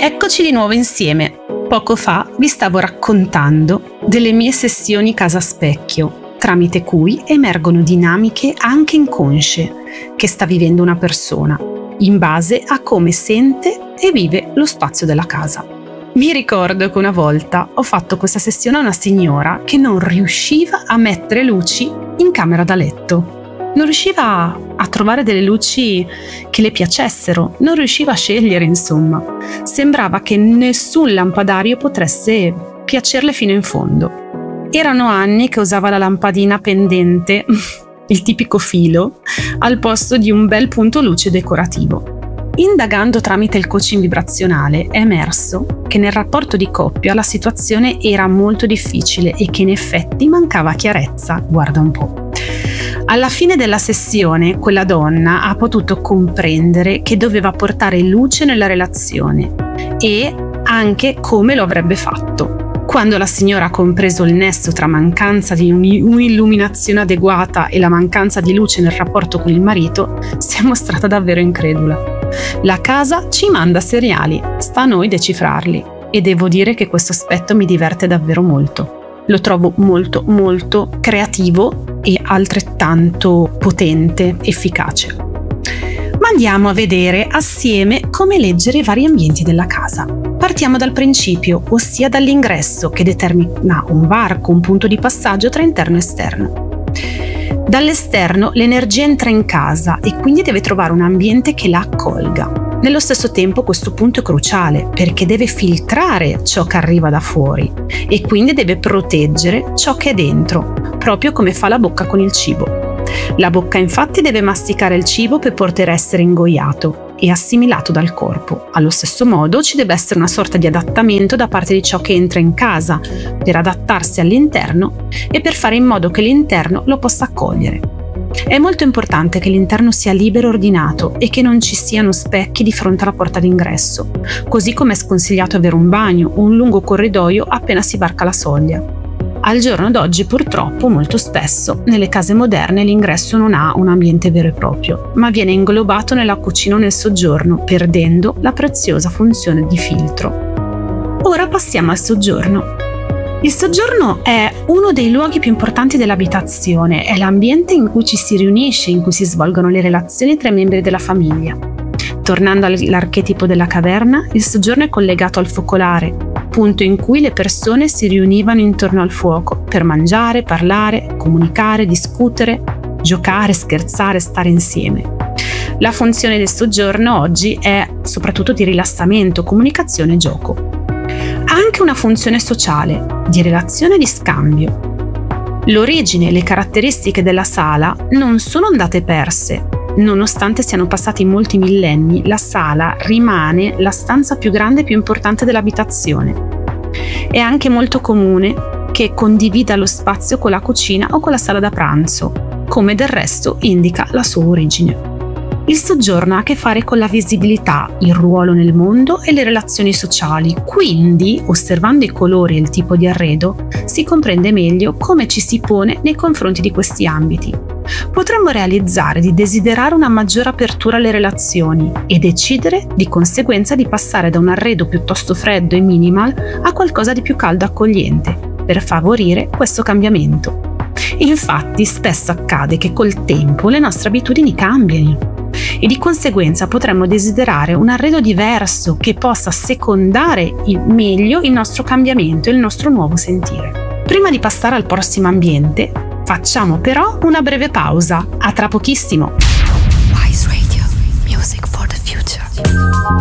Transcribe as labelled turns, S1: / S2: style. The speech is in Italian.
S1: Eccoci di nuovo insieme. Poco fa vi stavo raccontando delle mie sessioni casa specchio, tramite cui emergono dinamiche anche inconsce che sta vivendo una persona, in base a come sente e vive lo spazio della casa. Mi ricordo che una volta ho fatto questa sessione a una signora che non riusciva a mettere luci in camera da letto. Non riusciva a trovare delle luci che le piacessero, non riusciva a scegliere, insomma. Sembrava che nessun lampadario potesse piacerle fino in fondo. Erano anni che usava la lampadina pendente, il tipico filo, al posto di un bel punto luce decorativo. Indagando tramite il coaching vibrazionale è emerso che nel rapporto di coppia la situazione era molto difficile e che in effetti mancava chiarezza, guarda un po'. Alla fine della sessione, quella donna ha potuto comprendere che doveva portare luce nella relazione e anche come lo avrebbe fatto. Quando la signora ha compreso il nesso tra mancanza di un'illuminazione adeguata e la mancanza di luce nel rapporto con il marito, si è mostrata davvero incredula. La casa ci manda seriali, sta a noi decifrarli, e devo dire che questo aspetto mi diverte davvero molto. Lo trovo molto molto creativo e altrettanto potente, efficace. Ma andiamo a vedere assieme come leggere i vari ambienti della casa. Partiamo dal principio, ossia dall'ingresso, che determina un varco, un punto di passaggio tra interno e esterno. Dall'esterno l'energia entra in casa e quindi deve trovare un ambiente che la accolga. Nello stesso tempo questo punto è cruciale perché deve filtrare ciò che arriva da fuori e quindi deve proteggere ciò che è dentro, proprio come fa la bocca con il cibo. La bocca infatti deve masticare il cibo per poter essere ingoiato e assimilato dal corpo. Allo stesso modo ci deve essere una sorta di adattamento da parte di ciò che entra in casa per adattarsi all'interno e per fare in modo che l'interno lo possa accogliere. È molto importante che l'interno sia libero e ordinato e che non ci siano specchi di fronte alla porta d'ingresso, così come è sconsigliato avere un bagno o un lungo corridoio appena si varca la soglia. Al giorno d'oggi purtroppo molto spesso nelle case moderne l'ingresso non ha un ambiente vero e proprio, ma viene inglobato nella cucina o nel soggiorno, perdendo la preziosa funzione di filtro. Ora passiamo al soggiorno. Il soggiorno è uno dei luoghi più importanti dell'abitazione, è l'ambiente in cui ci si riunisce, in cui si svolgono le relazioni tra i membri della famiglia. Tornando all'archetipo della caverna, il soggiorno è collegato al focolare, punto in cui le persone si riunivano intorno al fuoco per mangiare, parlare, comunicare, discutere, giocare, scherzare, stare insieme. La funzione del soggiorno oggi è soprattutto di rilassamento, comunicazione e gioco. Ha anche una funzione sociale, di relazione e di scambio. L'origine e le caratteristiche della sala non sono andate perse. Nonostante siano passati molti millenni, la sala rimane la stanza più grande e più importante dell'abitazione. È anche molto comune che condivida lo spazio con la cucina o con la sala da pranzo, come del resto indica la sua origine. Il soggiorno ha a che fare con la visibilità, il ruolo nel mondo e le relazioni sociali, quindi, osservando i colori e il tipo di arredo, si comprende meglio come ci si pone nei confronti di questi ambiti. Potremmo realizzare di desiderare una maggiore apertura alle relazioni e decidere di conseguenza di passare da un arredo piuttosto freddo e minimal a qualcosa di più caldo e accogliente, per favorire questo cambiamento. Infatti, spesso accade che col tempo le nostre abitudini cambiano e di conseguenza potremmo desiderare un arredo diverso che possa secondare meglio il nostro cambiamento e il nostro nuovo sentire. Prima di passare al prossimo ambiente, facciamo però una breve pausa. A tra pochissimo!